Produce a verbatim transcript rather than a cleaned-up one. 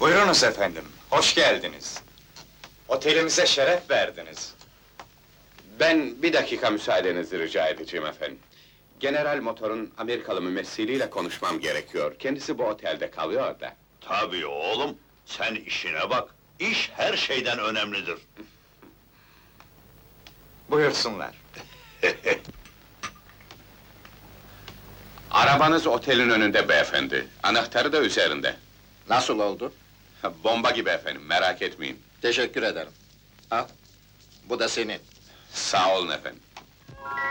Buyurunuz efendim, hoş geldiniz. Otelimize şeref verdiniz. Ben bir dakika müsaadenizi rica edeceğim efendim. General Motor'un Amerikalı mümessiliyle konuşmam gerekiyor. Kendisi bu otelde kalıyor da. Tabii oğlum, sen işine bak. İş her şeyden önemlidir. Buyursunlar. Arabanız otelin önünde beyefendi. Anahtarı da üzerinde. Nasıl oldu? Bomba gibi efendim, merak etmeyin. Teşekkür ederim. Al, bu da senin. Sağ olun efendim.